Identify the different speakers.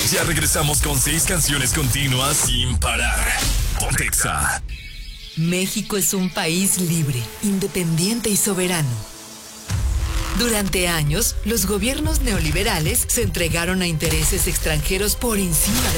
Speaker 1: Ya regresamos con 6 canciones continuas sin parar. Ponte Exa.
Speaker 2: México es un país libre, independiente y soberano. Durante años, los gobiernos neoliberales se entregaron a intereses extranjeros por encima de